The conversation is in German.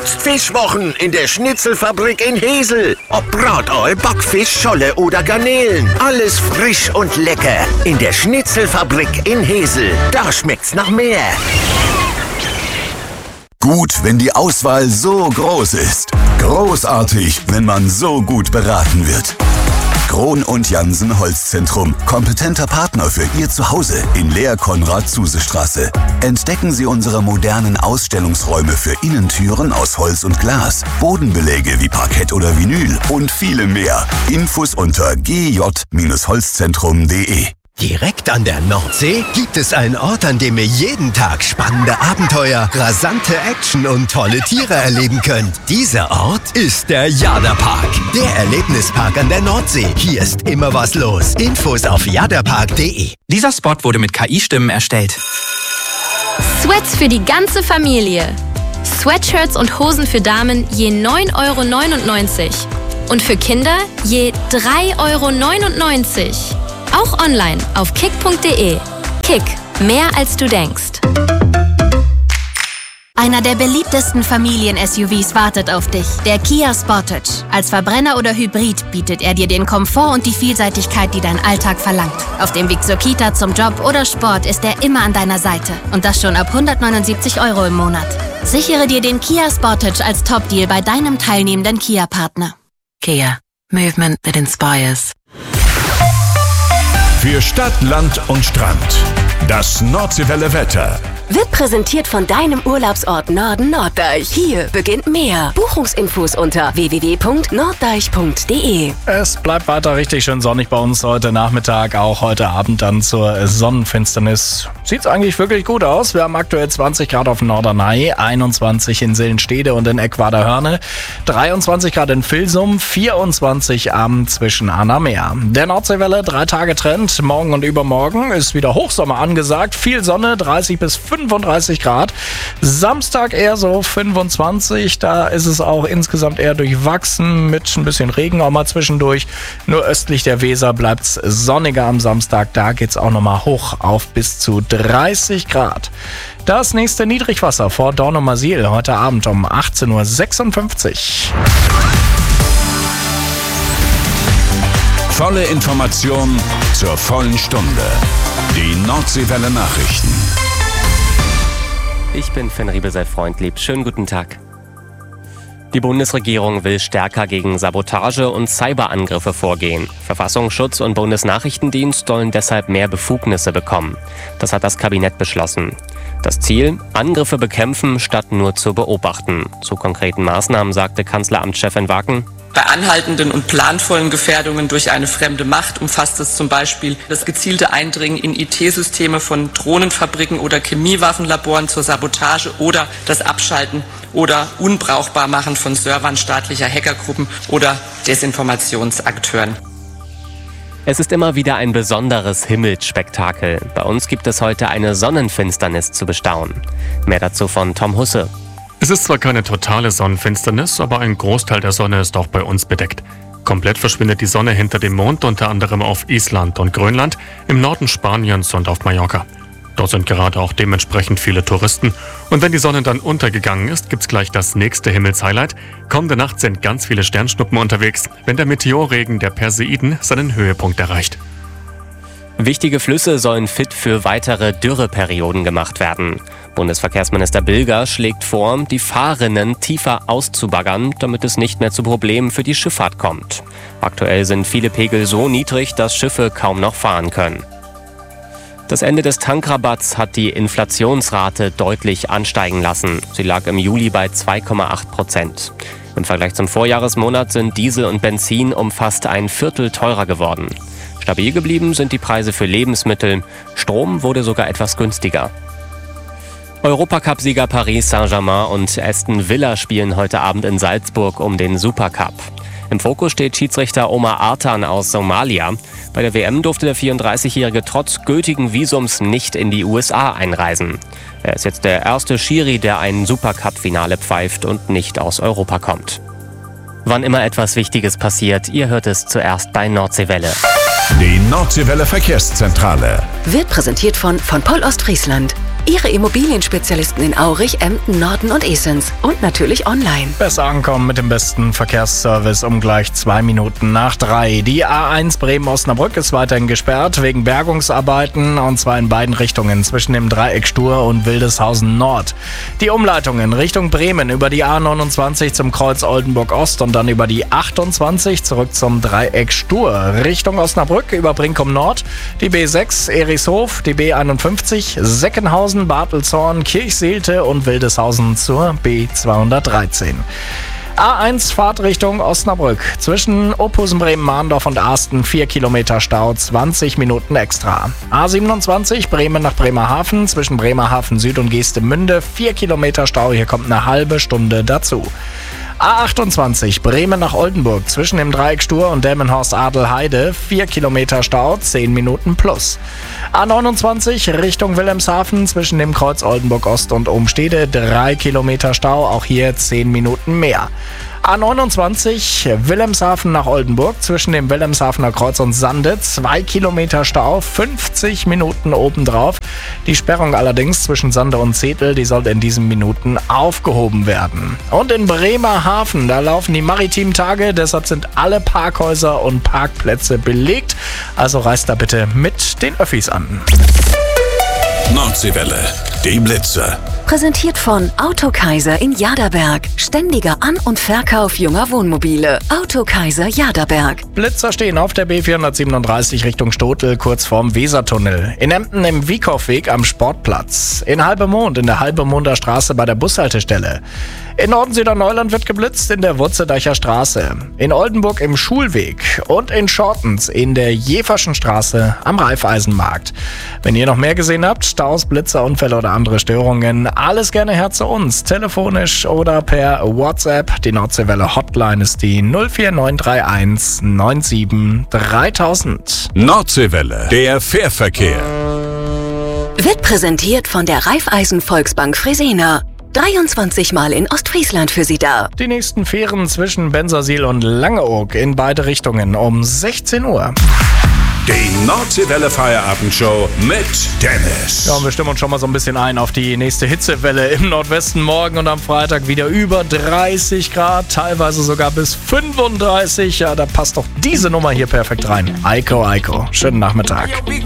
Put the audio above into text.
Jetzt Fischwochen in der Schnitzelfabrik in Hesel. Ob Brataal, Backfisch, Scholle oder Garnelen. Alles frisch und lecker. In der Schnitzelfabrik in Hesel. Da schmeckt's nach mehr. Gut, wenn die Auswahl so groß ist. Großartig, wenn man so gut beraten wird. Krohn und Jansen Holzzentrum. Kompetenter Partner für Ihr Zuhause in Lehr-Konrad-Zuse-Straße. Entdecken Sie unsere modernen Ausstellungsräume für Innentüren aus Holz und Glas, Bodenbeläge wie Parkett oder Vinyl und viele mehr. Infos unter gj-holzzentrum.de. Direkt an der Nordsee gibt es einen Ort, an dem ihr jeden Tag spannende Abenteuer, rasante Action und tolle Tiere erleben könnt. Dieser Ort ist der Jadapark, der Erlebnispark an der Nordsee. Hier ist immer was los. Infos auf jadapark.de. Dieser Spot wurde mit KI-Stimmen erstellt. Sweats für die ganze Familie. Sweatshirts und Hosen für Damen je 9,99 € und für Kinder je 3,99 €. Auch online auf kick.de. Kick, mehr als du denkst. Einer der beliebtesten Familien-SUVs wartet auf dich, der Kia Sportage. Als Verbrenner oder Hybrid bietet er dir den Komfort und die Vielseitigkeit, die dein Alltag verlangt. Auf dem Weg zur Kita, zum Job oder Sport ist er immer an deiner Seite. Und das schon ab 179 € im Monat. Sichere dir den Kia Sportage als Top-Deal bei deinem teilnehmenden Kia-Partner. Kia. Movement that inspires. Für Stadt, Land und Strand. Das Nordseewelle-Wetter. Wird präsentiert von deinem Urlaubsort Norden Norddeich. Hier beginnt mehr. Buchungsinfos unter www.norddeich.de. Es bleibt weiter richtig schön sonnig bei uns heute Nachmittag, auch heute Abend dann zur Sonnenfinsternis. Sieht's eigentlich wirklich gut aus. Wir haben aktuell 20 Grad auf dem Norderney, 21 in Sillenstede und in Eckwader-Hörne, 23 Grad in Vilsum, 24 am zwischen Anna-Meer. Der Nordseewelle 3 Tage Trend. Morgen und übermorgen ist wieder Hochsommer angesagt. Viel Sonne, 30 bis 35 Grad. Samstag eher so 25. Da ist es auch insgesamt eher durchwachsen mit ein bisschen Regen auch mal zwischendurch. Nur östlich der Weser bleibt's sonniger am Samstag. Da geht's auch nochmal hoch auf bis zu 30 Grad. Das nächste Niedrigwasser vor Dornumersiel heute Abend um 18:56 Uhr. Volle Information zur vollen Stunde. Die Nordseewelle Nachrichten. Ich bin Finn Riebesell-Freundlieb. Schönen guten Tag. Die Bundesregierung will stärker gegen Sabotage und Cyberangriffe vorgehen. Verfassungsschutz und Bundesnachrichtendienst sollen deshalb mehr Befugnisse bekommen. Das hat das Kabinett beschlossen. Das Ziel? Angriffe bekämpfen, statt nur zu beobachten. Zu konkreten Maßnahmen sagte Kanzleramtschefin Waken: Bei anhaltenden und planvollen Gefährdungen durch eine fremde Macht umfasst es zum Beispiel das gezielte Eindringen in IT-Systeme von Drohnenfabriken oder Chemiewaffenlaboren zur Sabotage oder das Abschalten oder Unbrauchbarmachen von Servern staatlicher Hackergruppen oder Desinformationsakteuren. Es ist immer wieder ein besonderes Himmelsspektakel. Bei uns gibt es heute eine Sonnenfinsternis zu bestaunen. Mehr dazu von Tom Husse. Es ist zwar keine totale Sonnenfinsternis, aber ein Großteil der Sonne ist auch bei uns bedeckt. Komplett verschwindet die Sonne hinter dem Mond, unter anderem auf Island und Grönland, im Norden Spaniens und auf Mallorca. Dort sind gerade auch dementsprechend viele Touristen. Und wenn die Sonne dann untergegangen ist, gibt's gleich das nächste Himmelshighlight. Kommende Nacht sind ganz viele Sternschnuppen unterwegs, wenn der Meteorregen der Perseiden seinen Höhepunkt erreicht. Wichtige Flüsse sollen fit für weitere Dürreperioden gemacht werden. Bundesverkehrsminister Bilger schlägt vor, die Fahrrinnen tiefer auszubaggern, damit es nicht mehr zu Problemen für die Schifffahrt kommt. Aktuell sind viele Pegel so niedrig, dass Schiffe kaum noch fahren können. Das Ende des Tankrabatts hat die Inflationsrate deutlich ansteigen lassen. Sie lag im Juli bei 2,8%. Im Vergleich zum Vorjahresmonat sind Diesel und Benzin um fast ein Viertel teurer geworden. Stabil geblieben sind die Preise für Lebensmittel. Strom wurde sogar etwas günstiger. Europacup-Sieger Paris Saint-Germain und Aston Villa spielen heute Abend in Salzburg um den Supercup. Im Fokus steht Schiedsrichter Omar Artan aus Somalia. Bei der WM durfte der 34-Jährige trotz gültigen Visums nicht in die USA einreisen. Er ist jetzt der erste Schiri, der ein Supercup-Finale pfeift und nicht aus Europa kommt. Wann immer etwas Wichtiges passiert, ihr hört es zuerst bei Nordseewelle. Die Nordseewelle Verkehrszentrale Wird präsentiert von Poll Ostfriesland. Ihre Immobilienspezialisten in Aurich, Emden, Norden und Esens. Und natürlich online. Besser ankommen mit dem besten Verkehrsservice um gleich 2 Minuten nach 3. Die A1 Bremen-Osnabrück ist weiterhin gesperrt wegen Bergungsarbeiten, und zwar in beiden Richtungen zwischen dem Dreieck Stur und Wildeshausen Nord. Die Umleitungen Richtung Bremen über die A29 zum Kreuz Oldenburg Ost und dann über die 28 zurück zum Dreieck Stur. Richtung Osnabrück über Brinkum Nord, die B6 Erichshof, die B51 Seckenhausen, Bartelzorn, Kirchseelte und Wildeshausen zur B213. A1 Fahrtrichtung Osnabrück. Zwischen Ophusen, Bremen-Mahndorf und Arsten 4 Kilometer Stau, 20 Minuten extra. A27 Bremen nach Bremerhaven. Zwischen Bremerhaven Süd und Geestemünde 4 Kilometer Stau. Hier kommt eine halbe Stunde dazu. A28 Bremen nach Oldenburg. Zwischen dem Dreieck Stur und Delmenhorst-Adelheide 4 Kilometer Stau, 10 Minuten plus. A29 Richtung Wilhelmshaven. Zwischen dem Kreuz Oldenburg Ost und Umstede 3 Kilometer Stau, auch hier 10 Minuten mehr. A29 Wilhelmshaven nach Oldenburg. Zwischen dem Wilhelmshavener Kreuz und Sande 2 Kilometer Stau, 50 Minuten obendrauf. Die Sperrung allerdings zwischen Sande und Zetel, die soll in diesen Minuten aufgehoben werden. Und in Bremerhaven, da laufen die maritimen Tage, deshalb sind alle Parkhäuser und Parkplätze belegt. Also reist da bitte mit den Öffis an. Nordseewelle, die Blitzer. Präsentiert von Autokaiser in Jaderberg. Ständiger An- und Verkauf junger Wohnmobile. Autokaiser Jaderberg. Blitzer stehen auf der B437 Richtung Stotel, kurz vorm Wesertunnel. In Emden im Wiekhoffweg am Sportplatz. In Halbemond in der Halbemonder Straße bei der Bushaltestelle. In Norden-Süderneuland wird geblitzt in der Wurzeldeicher Straße. In Oldenburg im Schulweg und in Schortens in der Jeverschen Straße am Raiffeisenmarkt. Wenn ihr noch mehr gesehen habt, Staus, Blitzer, Unfälle oder andere Störungen, alles gerne her zu uns, telefonisch oder per WhatsApp. Die Nordseewelle Hotline ist die 04931 97 3000. Nordseewelle, der Fährverkehr. Wird präsentiert von der Raiffeisen Volksbank Fresena. 23 Mal in Ostfriesland für Sie da. Die nächsten Fähren zwischen Bensersiel und Langeoog in beide Richtungen um 16 Uhr. Die Nordseewelle Feierabendshow mit Dennis. Ja, und wir stimmen uns schon mal so ein bisschen ein auf die nächste Hitzewelle im Nordwesten. Morgen und am Freitag wieder über 30 Grad, teilweise sogar bis 35. Ja, da passt doch diese Nummer hier perfekt rein. Eiko. Schönen Nachmittag.